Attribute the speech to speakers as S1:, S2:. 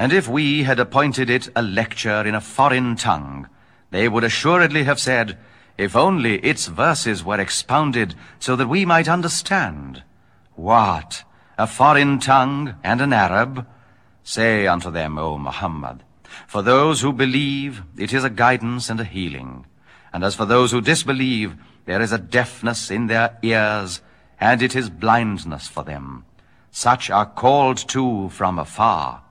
S1: And if we had appointed it a lecture in a foreign tongue, they would assuredly have said, if only its verses were expounded so that we might understand. What? A foreign tongue and an Arab? Say unto them, O Muhammad, for those who believe, it is a guidance and a healing. And as for those who disbelieve, there is a deafness in their ears, and it is blindness for them. Such are called to from afar.